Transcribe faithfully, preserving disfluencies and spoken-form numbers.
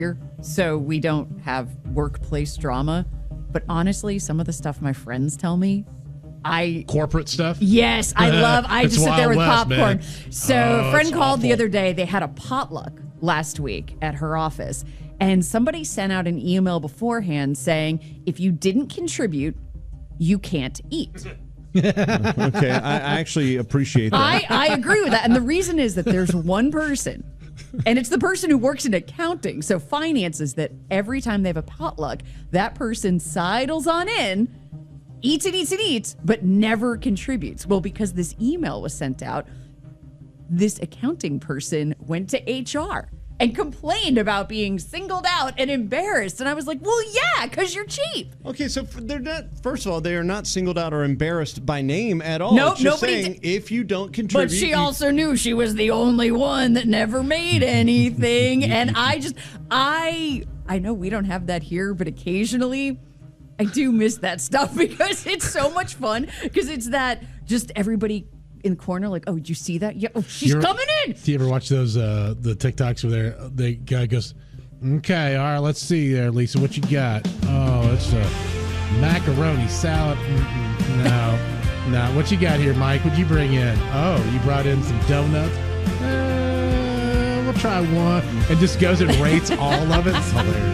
here, so we don't have workplace drama. But honestly, some of the stuff my friends tell me, I corporate stuff. Yes, I love. I just sit there with West, popcorn. Man. So oh, a friend called awful. the other day. They had a potluck last week at her office, and somebody sent out an email beforehand saying, if you didn't contribute, you can't eat. Okay, I, I actually appreciate that. I, I agree with that. And the reason is that there's one person, and it's the person who works in accounting, so finances, that every time they have a potluck, that person sidles on in, eats and eats and eats, but never contributes. Well, because this email was sent out, this accounting person went to H R and complained about being singled out and embarrassed. And I was like, well, yeah, because you're cheap. Okay, so for, they're not. First of all, they are not singled out or embarrassed by name at all. Nope, it's just nobody saying did- if you don't contribute. But she you- also knew she was the only one that never made anything. And I just, I, I know we don't have that here, but occasionally I do miss that stuff because it's so much fun. Because it's that just everybody in the corner, like, oh, did you see that? Yeah, oh, she's You're- coming in. Do you ever watch those uh, the TikToks where they're- the guy goes, "Okay, all right, let's see there, Lisa, what you got? Oh, it's a macaroni salad. Mm-mm, no, no. What you got here, Mike? What'd you bring in? Oh, you brought in some donuts. Uh, we'll try one." And just goes and rates all of it. It's hilarious.